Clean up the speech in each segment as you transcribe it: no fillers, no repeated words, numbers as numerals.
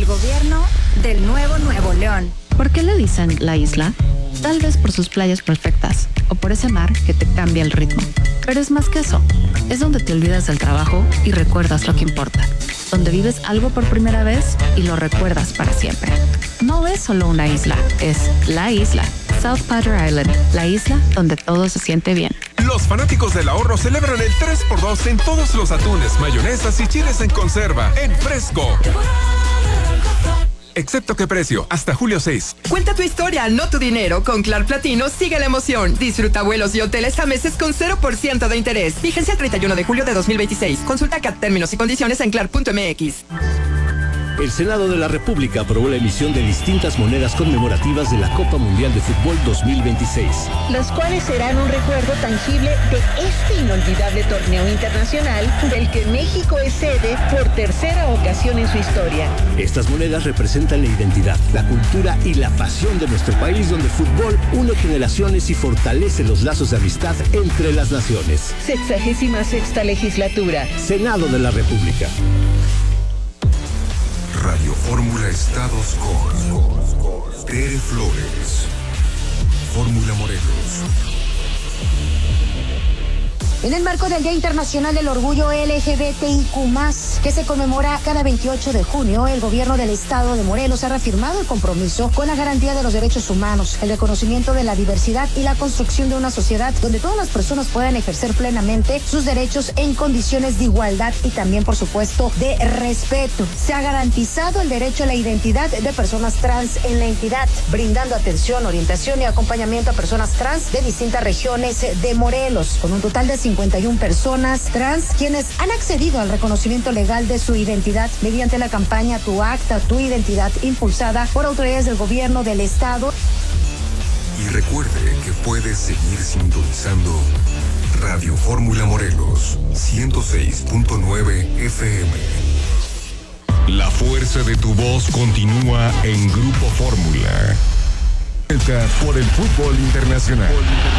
gobierno del Nuevo León. ¿Por qué le dicen la isla? Tal vez por sus playas perfectas o por ese mar que te cambia el ritmo. Pero es más que eso. Es donde te olvidas del trabajo y recuerdas lo que importa. Donde vives algo por primera vez y lo recuerdas para siempre. No es solo una isla, es la isla. South Padre Island, la isla donde todo se siente bien. Los fanáticos del ahorro celebran el 3x2 en todos los atunes, mayonesas y chiles en conserva, en fresco. Excepto qué precio, hasta julio 6. Cuenta tu historia, no tu dinero. Con Clar Platino sigue la emoción. Disfruta vuelos y hoteles a meses con 0% de interés. Vigencia el 31 de julio de 2026. Consulta CAT términos y condiciones en clar.mx. El Senado de la República aprobó la emisión de distintas monedas conmemorativas de la Copa Mundial de Fútbol 2026. Los cuales serán un recuerdo tangible de este inolvidable torneo internacional del que México es sede por tercera ocasión en su historia. Estas monedas representan la identidad, la cultura y la pasión de nuestro país, donde el fútbol une generaciones y fortalece los lazos de amistad entre las naciones. 66ª legislatura. Senado de la República. Radio Fórmula Estados con Tere Flores. Fórmula Morelos. En el marco del Día Internacional del Orgullo LGBTIQ+, que se conmemora cada 28 de junio, el gobierno del estado de Morelos ha reafirmado el compromiso con la garantía de los derechos humanos, el reconocimiento de la diversidad y la construcción de una sociedad donde todas las personas puedan ejercer plenamente sus derechos en condiciones de igualdad y también, por supuesto, de respeto. Se ha garantizado el derecho a la identidad de personas trans en la entidad, brindando atención, orientación y acompañamiento a personas trans de distintas regiones de Morelos, con un total de 51 personas trans quienes han accedido al reconocimiento legal de su identidad mediante la campaña Tu Acta, Tu Identidad, impulsada por autoridades del gobierno del estado. Y recuerde que puede seguir sintonizando Radio Fórmula Morelos 106.9 FM. La fuerza de tu voz continúa en Grupo Fórmula. Por el fútbol internacional.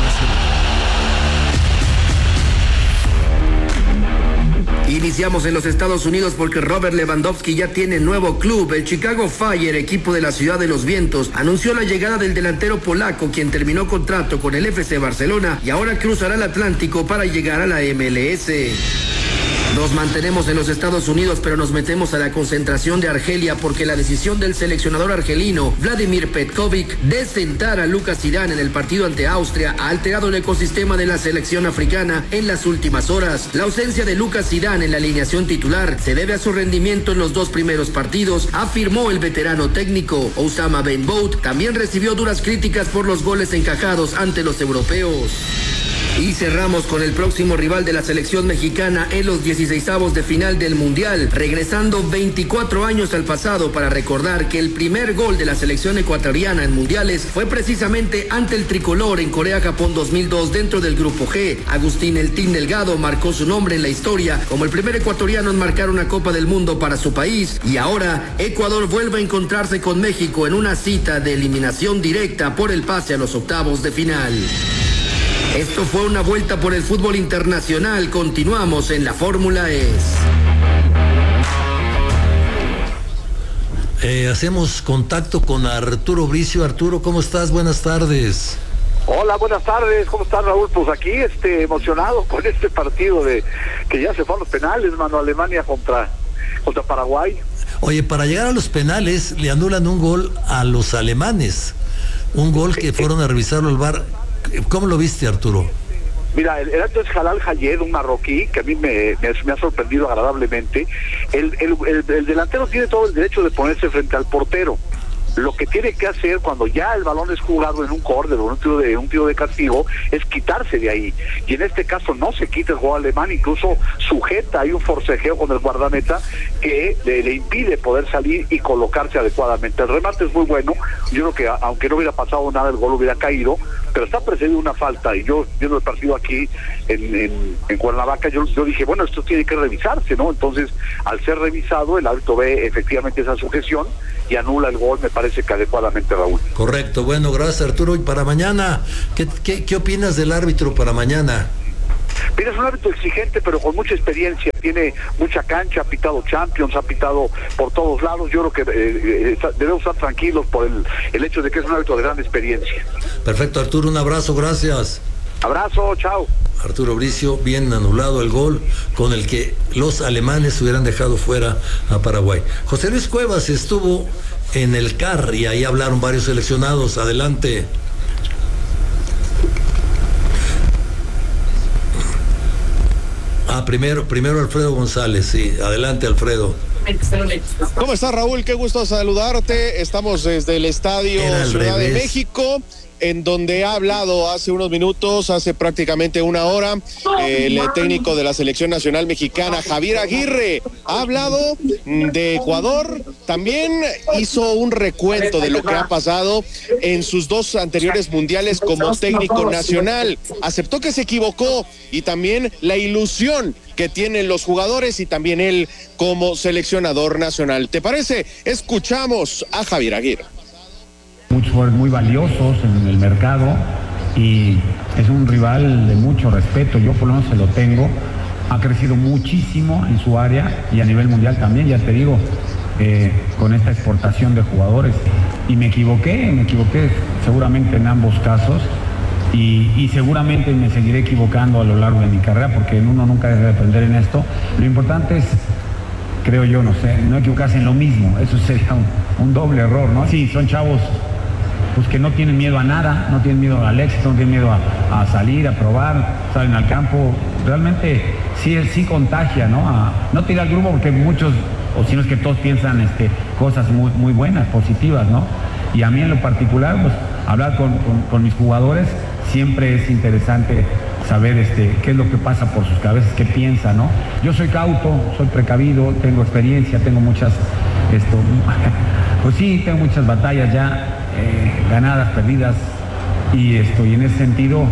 Iniciamos en los Estados Unidos porque Robert Lewandowski ya tiene nuevo club. El Chicago Fire, equipo de la Ciudad de los Vientos, anunció la llegada del delantero polaco, quien terminó contrato con el FC Barcelona y ahora cruzará el Atlántico para llegar a la MLS. Nos mantenemos en los Estados Unidos, pero nos metemos a la concentración de Argelia porque la decisión del seleccionador argelino Vladimir Petkovic de sentar a Lucas Zidane en el partido ante Austria ha alterado el ecosistema de la selección africana en las últimas horas. La ausencia de Lucas Zidane en la alineación titular se debe a su rendimiento en los dos primeros partidos, afirmó el veterano técnico. Osama Ben Bout también recibió duras críticas por los goles encajados ante los europeos. Y cerramos con el próximo rival de la selección mexicana en los 16avos de final del Mundial, regresando 24 años al pasado para recordar que el primer gol de la selección ecuatoriana en mundiales fue precisamente ante el tricolor en Corea-Japón 2002 dentro del Grupo G. Agustín El Tin Delgado marcó su nombre en la historia como el primer ecuatoriano en marcar una Copa del Mundo para su país, y ahora Ecuador vuelve a encontrarse con México en una cita de eliminación directa por el pase a los octavos de final. Esto fue una vuelta por el fútbol internacional. Continuamos en la Fórmula Hacemos contacto con Arturo Bricio. Arturo, ¿cómo estás? Buenas tardes. Hola, buenas tardes. ¿Cómo estás, Raúl? Pues aquí emocionado con este partido de que ya se fue a los penales, mano. Alemania contra Paraguay. Oye, para llegar a los penales le anulan un gol a los alemanes. Un gol que fueron a revisarlo al VAR. ¿Cómo lo viste, Arturo? Mira, el acto es Jalal Hayed, un marroquí, que a mí me ha sorprendido agradablemente. El delantero tiene todo el derecho de ponerse frente al portero. Lo que tiene que hacer cuando ya el balón es jugado en un córner o un tiro de castigo es quitarse de ahí, y en este caso no se quita el jugador alemán, incluso sujeta, hay un forcejeo con el guardameta que le impide poder salir y colocarse adecuadamente. El remate es muy bueno, yo creo que aunque no hubiera pasado nada el gol hubiera caído, pero está precedido una falta, y yo viendo el partido aquí en Cuernavaca, yo dije, bueno, esto tiene que revisarse, ¿no? Entonces, al ser revisado, el árbitro ve efectivamente esa sujeción y anula el gol, me parece que adecuadamente, Raúl. Correcto, bueno, gracias, Arturo. Y para mañana, ¿qué opinas del árbitro para mañana? Pero es un árbitro exigente, pero con mucha experiencia, tiene mucha cancha, ha pitado Champions, ha pitado por todos lados. Yo creo que debemos estar tranquilos por el hecho de que es un árbitro de gran experiencia. Perfecto, Arturo, un abrazo, gracias. Abrazo, chao. Arturo Bricio, bien anulado el gol con el que los alemanes hubieran dejado fuera a Paraguay. José Luis Cuevas estuvo en el CAR y ahí hablaron varios seleccionados. Adelante. Primero Alfredo González, sí. Adelante, Alfredo. ¿Cómo estás, Raúl? Qué gusto saludarte. Estamos desde el Estadio Ciudad de México, en donde ha hablado hace unos minutos, hace prácticamente una hora, el técnico de la selección nacional mexicana, Javier Aguirre. Ha hablado de Ecuador, también hizo un recuento de lo que ha pasado en sus 2 anteriores mundiales como técnico nacional. Aceptó que se equivocó y también la ilusión que tienen los jugadores y también él como seleccionador nacional. ¿Te parece? Escuchamos a Javier Aguirre. Muchos jugadores muy valiosos en el mercado y es un rival de mucho respeto, yo por lo menos se lo tengo. Ha crecido muchísimo en su área y a nivel mundial también, ya te digo, con esta exportación de jugadores. Y me equivoqué seguramente en ambos casos y seguramente me seguiré equivocando a lo largo de mi carrera porque uno nunca debe de aprender en esto. Lo importante es, creo yo, no equivocarse en lo mismo, eso sería un doble error, ¿no? Sí, son chavos pues que no tienen miedo a nada, no tienen miedo al éxito, no tienen miedo a salir, a probar, salen al campo, realmente sí contagia, ¿no? A no tirar al grupo porque muchos, o si no es que todos piensan cosas muy, muy buenas, positivas, ¿no? Y a mí en lo particular, pues hablar con mis jugadores siempre es interesante saber qué es lo que pasa por sus cabezas, qué piensan, ¿no? Yo soy cauto, soy precavido, tengo experiencia, tengo muchas, pues sí, tengo muchas batallas ya ganadas, perdidas, y en ese sentido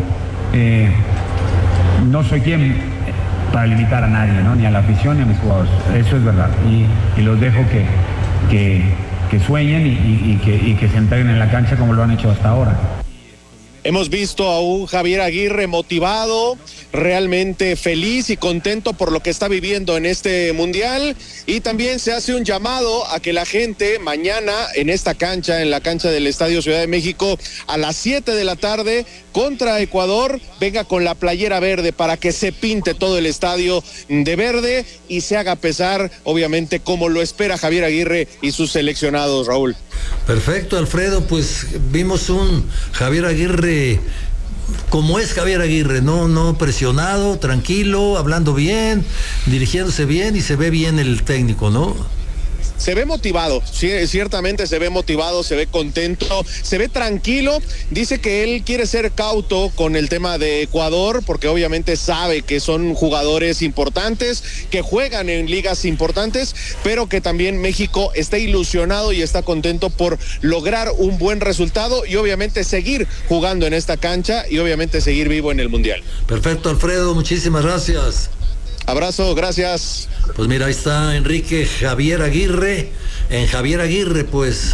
no soy quien para limitar a nadie, ¿no? Ni a la afición ni a mis jugadores, eso es verdad, y los dejo que sueñen y que se entreguen en la cancha como lo han hecho hasta ahora. Hemos visto a un Javier Aguirre motivado, realmente feliz y contento por lo que está viviendo en este mundial, y también se hace un llamado a que la gente mañana en esta cancha, en la cancha del Estadio Ciudad de México, a las 7 de la tarde contra Ecuador, venga con la playera verde para que se pinte todo el estadio de verde y se haga pesar, obviamente, como lo espera Javier Aguirre y sus seleccionados, Raúl. Perfecto, Alfredo, pues vimos un Javier Aguirre como es Javier Aguirre, no presionado, tranquilo, hablando bien, dirigiéndose bien, y se ve bien el técnico, ¿no? Se ve motivado, sí, ciertamente se ve motivado, se ve contento, se ve tranquilo. Dice que él quiere ser cauto con el tema de Ecuador porque obviamente sabe que son jugadores importantes, que juegan en ligas importantes, pero que también México está ilusionado y está contento por lograr un buen resultado y obviamente seguir jugando en esta cancha y obviamente seguir vivo en el Mundial. Perfecto, Alfredo, muchísimas gracias. Abrazo, gracias. Pues mira, ahí está Enrique Javier Aguirre. En Javier Aguirre, pues.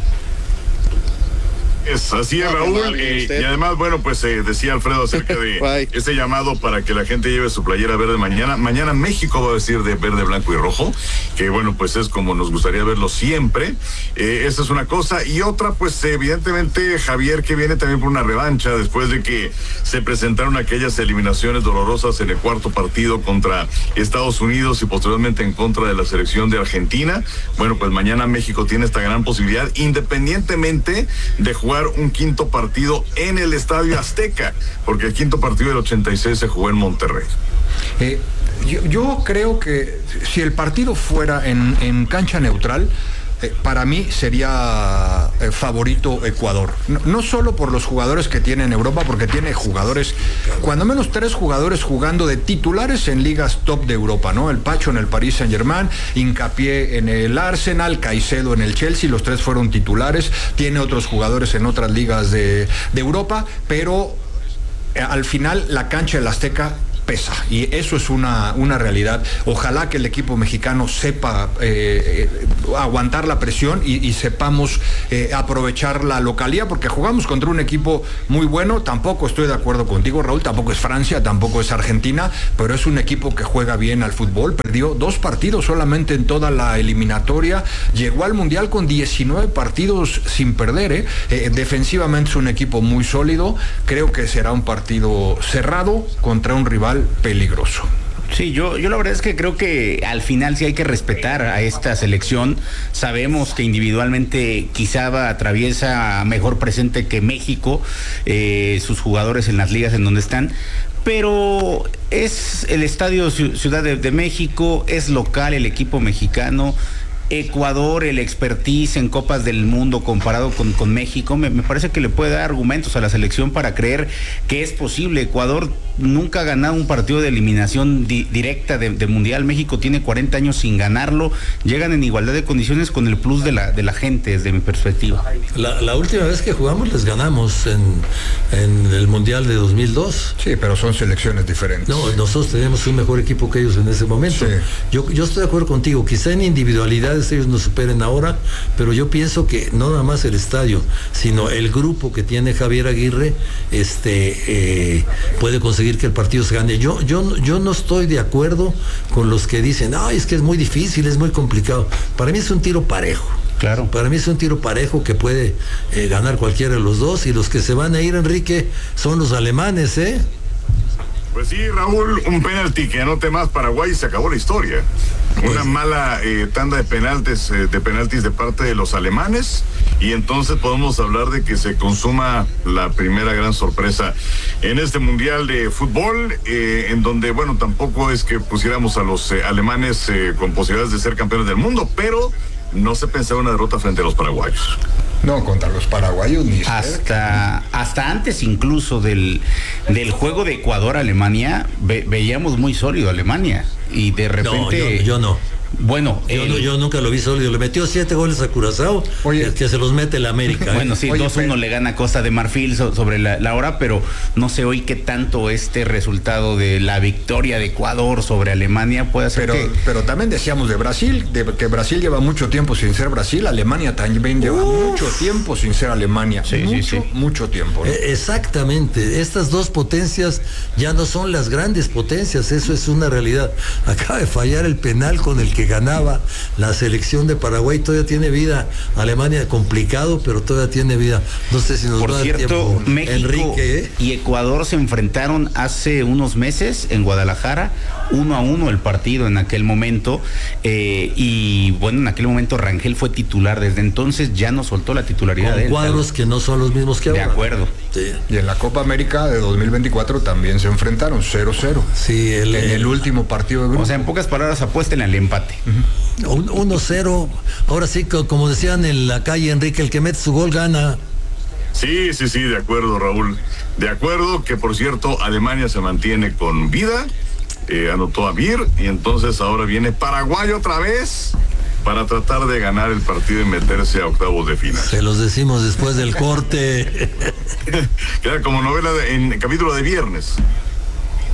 Así es, Raúl, y además, bueno, pues decía Alfredo acerca de este llamado para que la gente lleve su playera verde mañana. Mañana México va a vestir de verde, blanco y rojo, que bueno, pues es como nos gustaría verlo siempre. Esa es una cosa, y otra, pues evidentemente Javier, que viene también por una revancha después de que se presentaron aquellas eliminaciones dolorosas en el cuarto partido contra Estados Unidos y posteriormente en contra de la selección de Argentina. Bueno, pues mañana México tiene esta gran posibilidad, independientemente de jugar un quinto partido en el Estadio Azteca, porque el quinto partido del 86 se jugó en Monterrey. Yo creo que si el partido fuera en cancha neutral, para mí sería favorito Ecuador. No solo por los jugadores que tiene en Europa, porque tiene jugadores, cuando menos 3 jugadores jugando de titulares en ligas top de Europa, ¿no? El Pacho en el Paris Saint-Germain, Hincapié en el Arsenal, Caicedo en el Chelsea, los 3 fueron titulares. Tiene otros jugadores en otras ligas de Europa, pero al final la cancha del Azteca pesa, y eso es una realidad. Ojalá que el equipo mexicano sepa aguantar la presión y sepamos aprovechar la localía, porque jugamos contra un equipo muy bueno. Tampoco estoy de acuerdo contigo, Raúl, tampoco es Francia, tampoco es Argentina, pero es un equipo que juega bien al fútbol. Perdió 2 partidos solamente en toda la eliminatoria, llegó al Mundial con 19 partidos sin perder. Defensivamente es un equipo muy sólido. Creo que será un partido cerrado contra un rival peligroso. Sí, yo la verdad es que creo que al final sí hay que respetar a esta selección. Sabemos que individualmente quizá atraviesa mejor presente que México, sus jugadores en las ligas en donde están, pero es el Estadio Ciudad de México, es local el equipo mexicano. Ecuador, el expertise en Copas del Mundo comparado con México, me parece que le puede dar argumentos a la selección para creer que es posible. Ecuador nunca ha ganado un partido de eliminación directa de Mundial. México tiene 40 años sin ganarlo. Llegan en igualdad de condiciones con el plus de la gente, desde mi perspectiva. La última vez que jugamos les ganamos en el Mundial de 2002. Sí, pero son selecciones diferentes. No, nosotros tenemos un mejor equipo que ellos en ese momento. Sí. Yo estoy de acuerdo contigo. Quizá en individualidades ellos nos superen ahora, pero yo pienso que no nada más el estadio, sino el grupo que tiene Javier Aguirre puede conseguir que el partido se gane. Yo no estoy de acuerdo con los que dicen, ay, es que es muy difícil, es muy complicado. Para mí es un tiro parejo. Claro. Para mí es un tiro parejo que puede ganar cualquiera de los dos, y los que se van a ir, Enrique, son los alemanes, Pues sí, Raúl, un penalti que anote más Paraguay y se acabó la historia. Una mala tanda de penaltis de parte de los alemanes, y entonces podemos hablar de que se consuma la primera gran sorpresa en este Mundial de Fútbol, en donde, bueno, tampoco es que pusiéramos a los alemanes con posibilidades de ser campeones del mundo, pero no se pensaba una derrota frente a los paraguayos. No, contra los paraguayos ni hasta antes incluso del juego de Ecuador-Alemania, veíamos muy sólido a Alemania, y de repente... No, yo no. Bueno, yo nunca lo vi sólido. Le metió 7 goles a Curazao, que se los mete el América. Bueno, sí, 2-1 le gana Costa de Marfil sobre la hora, pero no sé hoy qué tanto este resultado de la victoria de Ecuador sobre Alemania puede hacer pero también decíamos de Brasil, que Brasil lleva mucho tiempo sin ser Brasil. Alemania también lleva mucho tiempo sin ser Alemania. Mucho tiempo, ¿no? Exactamente. Estas dos potencias ya no son las grandes potencias, eso es una realidad. Acaba de fallar el penal con el que ganaba la selección de Paraguay. Todavía tiene vida Alemania, complicado, pero todavía tiene vida. No sé si nos va a dar tiempo. Por cierto, México, Enrique, y Ecuador se enfrentaron hace unos meses en Guadalajara, 1-1 el partido en aquel momento, y bueno, en aquel momento Rangel fue titular. Desde entonces ya no soltó la titularidad de él. Cuadros que no son los mismos que ahora. De acuerdo. Sí. Y en la Copa América de 2024 también se enfrentaron 0-0. Sí, en el último partido de grupo. O sea, en pocas palabras, apuesten al empate. 1-0. Ahora sí, como decían en la calle, Enrique, el que mete su gol gana. Sí, de acuerdo, Raúl. De acuerdo, que por cierto, Alemania se mantiene con vida. Anotó a Mir, y entonces ahora viene Paraguay otra vez para tratar de ganar el partido y meterse a octavos de final. Se los decimos después del corte. Queda como novela en capítulo de viernes.